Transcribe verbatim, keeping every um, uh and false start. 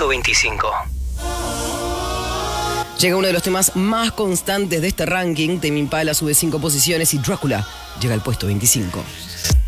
puesto veinticinco. Llega uno de los temas más constantes de este ranking. Tame Impala sube cinco posiciones y Drácula llega al puesto veinticinco.